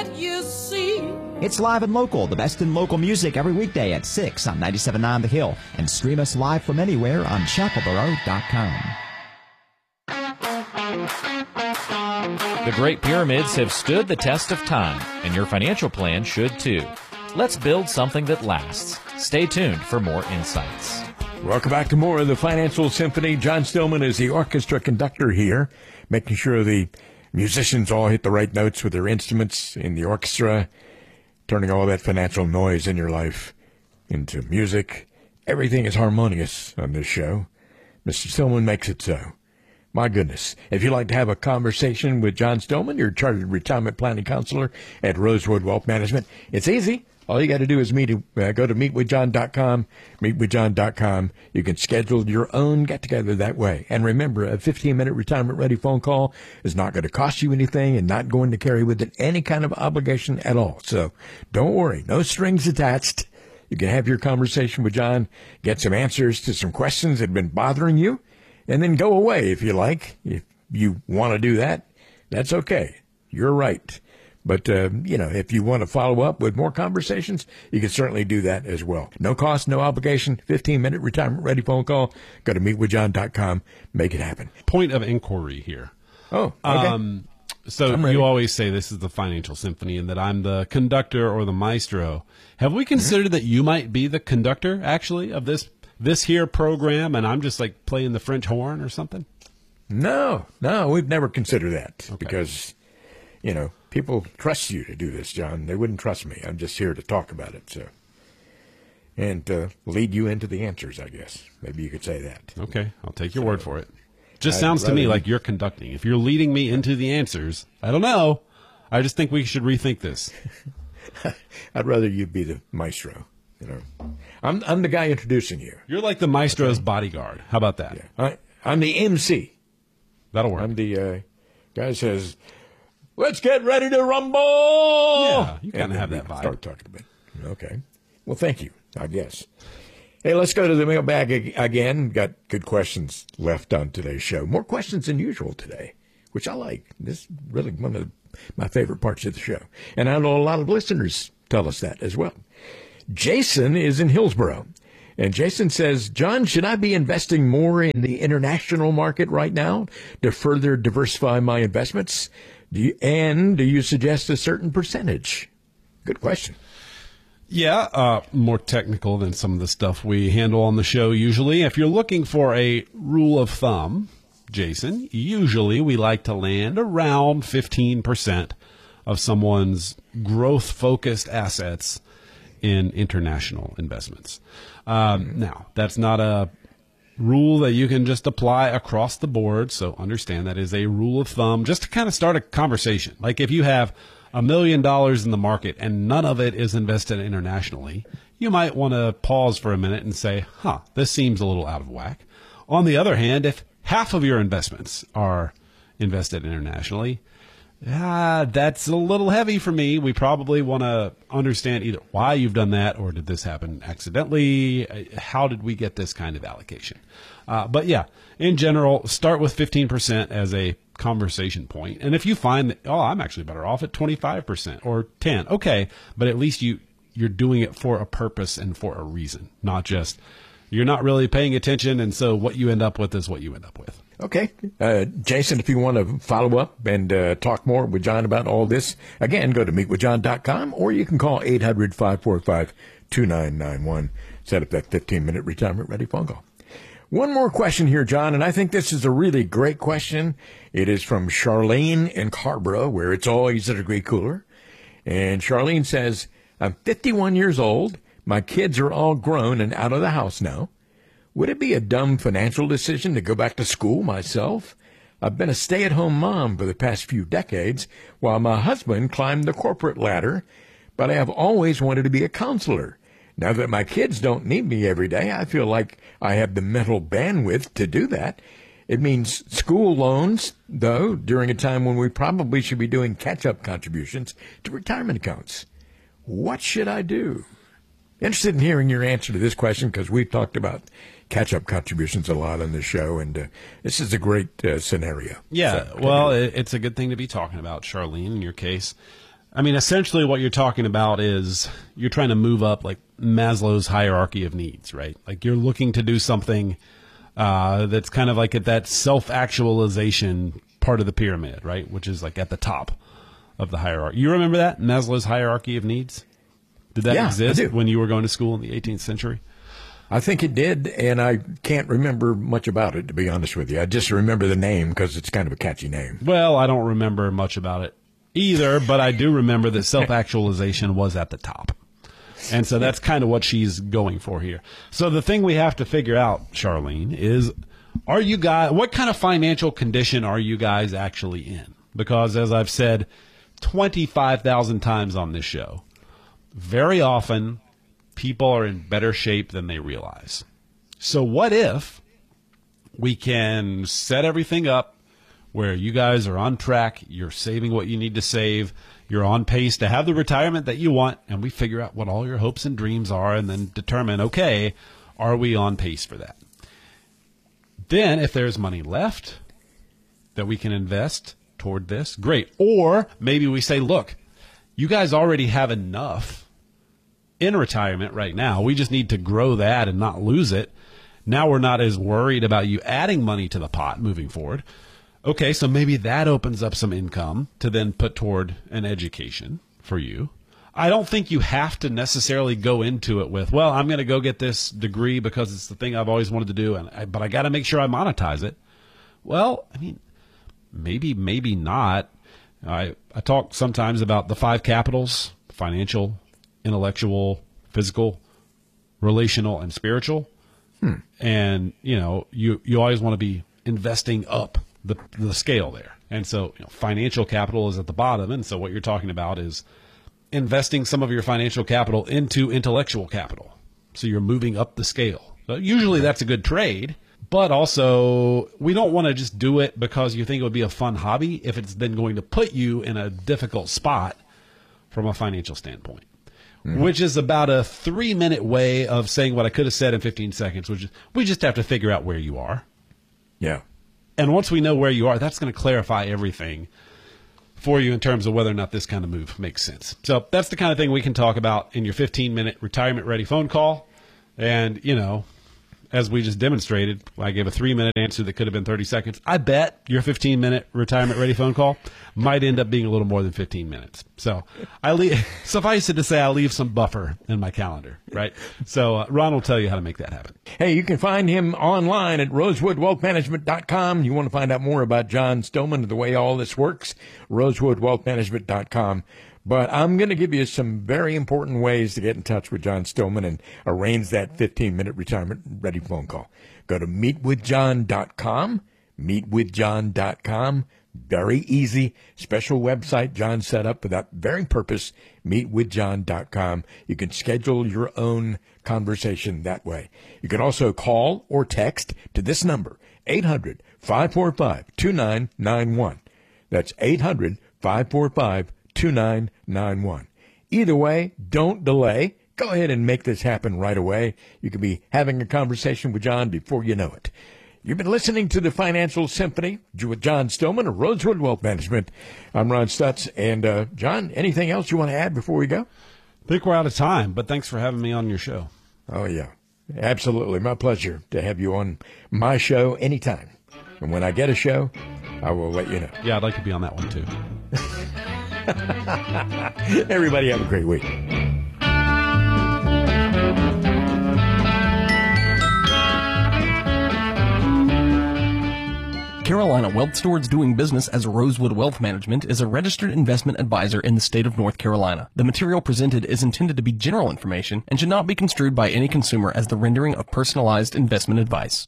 let you see. It's Live and Local, the best in local music every weekday at 6 on 97.9 The Hill. And stream us live from anywhere on shackleboro.com. The Great Pyramids have stood the test of time, and your financial plan should too. Let's build something that lasts. Stay tuned for more insights. Welcome back to more of the Financial Symphony. John Stillman is the orchestra conductor here, making sure the musicians all hit the right notes with their instruments in the orchestra, turning all that financial noise in your life into music. Everything is harmonious on this show. Mr. Stillman makes it so. My goodness. If you'd like to have a conversation with John Stillman, your chartered retirement planning counselor at Rosewood Wealth Management, it's easy. All you got to do is go to meetwithjohn.com, meetwithjohn.com. You can schedule your own get-together that way. And remember, a 15-minute retirement-ready phone call is not going to cost you anything and not going to carry with it any kind of obligation at all. So don't worry, no strings attached. You can have your conversation with John, get some answers to some questions that have been bothering you, and then go away if you like. If you want to do that, that's okay. You're right. But, if you want to follow up with more conversations, you can certainly do that as well. No cost, no obligation, 15-minute retirement-ready phone call. Go to meetwithjohn.com. Make it happen. Point of inquiry here. Oh, okay. So you always say this is the Financial Symphony and that I'm the conductor or the maestro. Have we considered that you might be the conductor, actually, of this here program, and I'm just like playing the French horn or something? No, we've never considered that because, people trust you to do this, John. They wouldn't trust me. I'm just here to talk about it, and lead you into the answers, I guess. Maybe you could say that. Okay, I'll take your word for it. Just sounds to me like you're conducting. If you're leading me into the answers, I don't know. I just think we should rethink this. I'd rather you be the maestro. I'm the guy introducing you. You're like the maestro's bodyguard. How about that? Yeah. I'm the MC. That'll work. I'm the guy who says, "Let's get ready to rumble." Yeah, you kind of have that vibe. Start talking a bit. Okay. Well, thank you, I guess. Hey, let's go to the mailbag again. Got good questions left on today's show. More questions than usual today, which I like. This is really one of my favorite parts of the show. And I know a lot of listeners tell us that as well. Jason is in Hillsboro. And Jason says, John, should I be investing more in the international market right now to further diversify my investments? Do you suggest a certain percentage? Good question. Yeah, more technical than some of the stuff we handle on the show usually. If you're looking for a rule of thumb, Jason, usually we like to land around 15% of someone's growth-focused assets in international investments. Now, that's not a rule that you can just apply across the board, so understand that is a rule of thumb just to kind of start a conversation. Like if you have $1 million in the market and none of it is invested internationally, you might want to pause for a minute and say, this seems a little out of whack. On the other hand, if half of your investments are invested internationally, that's a little heavy for me. We probably want to understand either why you've done that or did this happen accidentally? How did we get this kind of allocation? But yeah, in general, start with 15% as a conversation point. And if you find that, I'm actually better off at 25% or 10, okay, but at least you're doing it for a purpose and for a reason, not just you're not really paying attention, and so what you end up with is what you end up with. Okay. Jason, if you want to follow up and talk more with John about all this, again, go to meetwithjohn.com, or you can call 800-545-2991. Set up that 15-minute retirement-ready phone call. One more question here, John, and I think this is a really great question. It is from Charlene in Carborough, where it's always a degree cooler. And Charlene says, I'm 51 years old. My kids are all grown and out of the house now. Would it be a dumb financial decision to go back to school myself? I've been a stay-at-home mom for the past few decades, while my husband climbed the corporate ladder, but I have always wanted to be a counselor. Now that my kids don't need me every day, I feel like I have the mental bandwidth to do that. It means school loans, though, during a time when we probably should be doing catch-up contributions to retirement accounts. What should I do? Interested in hearing your answer to this question because we've talked about catch-up contributions a lot on this show, and this is a great scenario. Yeah, so, well, it's a good thing to be talking about, Charlene, in your case. I mean, essentially what you're talking about is you're trying to move up like Maslow's hierarchy of needs, right? Like you're looking to do something that's kind of like at that self-actualization part of the pyramid, right? Which is like at the top of the hierarchy. You remember that? Maslow's hierarchy of needs? Did that exist when you were going to school in the 18th century? I think it did, and I can't remember much about it, to be honest with you. I just remember the name because it's kind of a catchy name. Well, I don't remember much about it either, but I do remember that self-actualization was at the top. And so that's kind of what she's going for here. So the thing we have to figure out, Charlene, is what kind of financial condition are you guys actually in? Because as I've said 25,000 times on this show, very often people are in better shape than they realize. So what if we can set everything up where you guys are on track, you're saving what you need to save, you're on pace to have the retirement that you want, and we figure out what all your hopes and dreams are and then determine, okay, are we on pace for that? Then if there's money left that we can invest toward this, great. Or maybe we say, look, you guys already have enough in retirement right now. We just need to grow that and not lose it. Now we're not as worried about you adding money to the pot moving forward. Okay, so maybe that opens up some income to then put toward an education for you. I don't think you have to necessarily go into it with, well, I'm going to go get this degree because it's the thing I've always wanted to do, but I got to make sure I monetize it. Well, I mean, maybe not. I talk sometimes about the 5 capitals: financial, intellectual, physical, relational, and spiritual. And, you always want to be investing up the scale there. And so financial capital is at the bottom. And so what you're talking about is investing some of your financial capital into intellectual capital. So you're moving up the scale. So usually that's a good trade, but also we don't want to just do it because you think it would be a fun hobby if it's then going to put you in a difficult spot from a financial standpoint. Which is about a 3-minute way of saying what I could have said in 15 seconds, which is we just have to figure out where you are. Yeah. And once we know where you are, that's going to clarify everything for you in terms of whether or not this kind of move makes sense. So that's the kind of thing we can talk about in your 15-minute retirement-ready phone call. And, as we just demonstrated, I gave a 3-minute answer that could have been 30 seconds. I bet your 15-minute retirement-ready phone call might end up being a little more than 15 minutes. So suffice it to say, I'll leave some buffer in my calendar, right? So Ron will tell you how to make that happen. Hey, you can find him online at rosewoodwealthmanagement.com. You want to find out more about John Stillman and the way all this works, rosewoodwealthmanagement.com. But I'm going to give you some very important ways to get in touch with John Stillman and arrange that 15-minute retirement-ready phone call. Go to meetwithjohn.com, meetwithjohn.com. Very easy, special website John set up for that very purpose, meetwithjohn.com. You can schedule your own conversation that way. You can also call or text to this number, 800-545-2991. That's 800-545-2991. Either way, don't delay. Go ahead and make this happen right away. You could be having a conversation with John before you know it. You've been listening to the Financial Symphony with John Stillman of Rosewood Wealth Management. I'm Ron Stutz. And, John, anything else you want to add before we go? I think we're out of time, but thanks for having me on your show. Oh, yeah. Absolutely. My pleasure to have you on my show anytime. And when I get a show, I will let you know. Yeah, I'd like to be on that one, too. Everybody have a great week. Carolina Wealth Stewards doing business as Rosewood Wealth Management is a registered investment advisor in the state of North Carolina. The material presented is intended to be general information and should not be construed by any consumer as the rendering of personalized investment advice.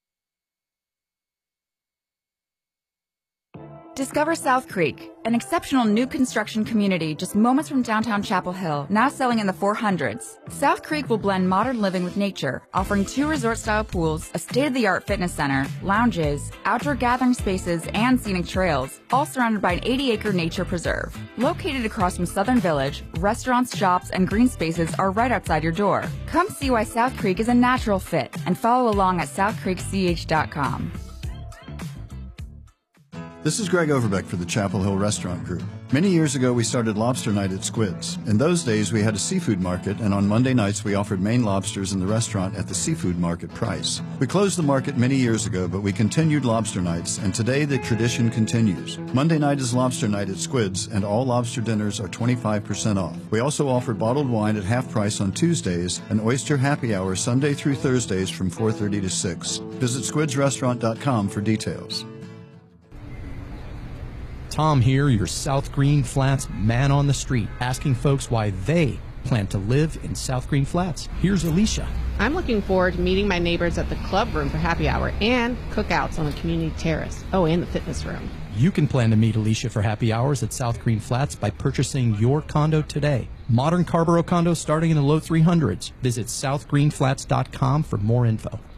Discover South Creek, an exceptional new construction community just moments from downtown Chapel Hill, now selling in the 400s. South Creek will blend modern living with nature, offering 2 resort-style pools, a state-of-the-art fitness center, lounges, outdoor gathering spaces, and scenic trails, all surrounded by an 80-acre nature preserve. Located across from Southern Village, restaurants, shops, and green spaces are right outside your door. Come see why South Creek is a natural fit and follow along at southcreekch.com. This is Greg Overbeck for the Chapel Hill Restaurant Group. Many years ago, we started Lobster Night at Squid's. In those days, we had a seafood market, and on Monday nights, we offered Maine lobsters in the restaurant at the seafood market price. We closed the market many years ago, but we continued Lobster Nights, and today the tradition continues. Monday night is Lobster Night at Squid's, and all lobster dinners are 25% off. We also offer bottled wine at half price on Tuesdays and oyster happy hour Sunday through Thursdays from 4:30 to 6. Visit squidsrestaurant.com for details. Tom here, your South Green Flats man on the street, asking folks why they plan to live in South Green Flats. Here's Alicia. I'm looking forward to meeting my neighbors at the club room for happy hour and cookouts on the community terrace. Oh, and the fitness room. You can plan to meet Alicia for happy hours at South Green Flats by purchasing your condo today. Modern Carborough condos starting in the low 300s. Visit southgreenflats.com for more info.